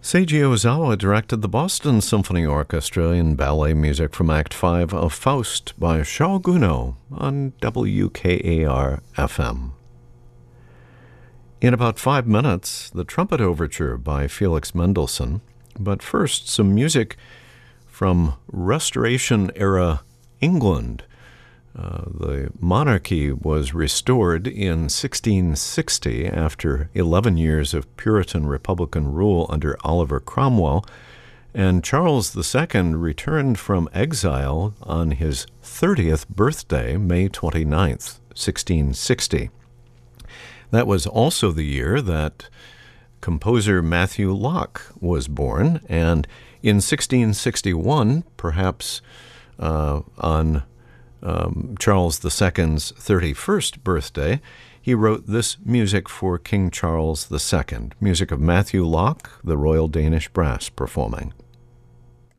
Seiji Ozawa directed the Boston Symphony Orchestra in ballet music from Act 5 of Faust by Shoguno on WKAR-FM. In about 5 minutes, the Trumpet Overture by Felix Mendelssohn, but first some music from Restoration-era England. The monarchy was restored in 1660 after 11 years of Puritan Republican rule under Oliver Cromwell, and Charles II returned from exile on his 30th birthday, May 29th, 1660. That was also the year that composer Matthew Locke was born, and in 1661, perhaps on Charles II's 31st birthday, he wrote this music for King Charles II, music of Matthew Locke, the Royal Danish Brass performing.